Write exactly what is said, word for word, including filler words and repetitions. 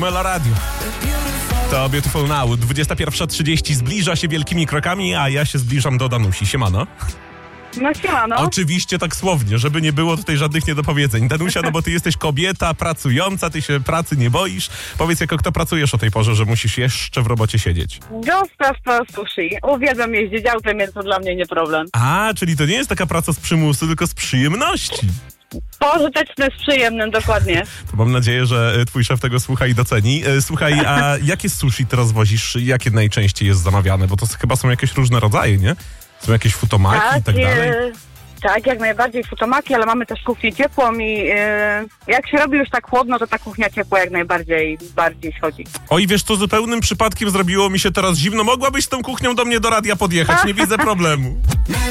Melo Radio. To Beautiful Now. dwudziesta pierwsza trzydzieści zbliża się wielkimi krokami, a ja się zbliżam do Danusi. Siemano. No siemano. Oczywiście tak słownie, żeby nie było tutaj żadnych niedopowiedzeń. Danusia, no bo ty jesteś kobieta pracująca, ty się pracy nie boisz. Powiedz, jako kto pracujesz o tej porze, że musisz jeszcze w robocie siedzieć? Dostaw to sushi. Uwielbiam jeździć autem, więc to dla mnie nie problem. A, czyli to nie jest taka praca z przymusu, tylko z przyjemności. Pożyteczne z przyjemnym, dokładnie. To mam nadzieję, że twój szef tego słucha i doceni. Słuchaj, a jakie sushi teraz wozisz? Jakie najczęściej jest zamawiane? Bo to chyba są jakieś różne rodzaje, nie? Są jakieś futomaki tak, i tak dalej? E, tak, jak najbardziej futomaki, ale mamy też kuchnię ciepłą i e, jak się robi już tak chłodno, to ta kuchnia ciepła jak najbardziej bardziej schodzi. Oj, wiesz co, zupełnym przypadkiem zrobiło mi się teraz zimno. Mogłabyś z tą kuchnią do mnie do radia podjechać, nie widzę problemu.